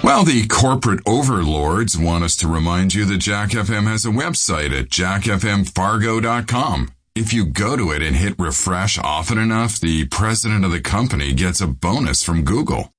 Well, the corporate overlords want us to remind you that Jack FM has a website at jackfmfargo.com. If you go to it and hit refresh often enough, the president of the company gets a bonus from Google.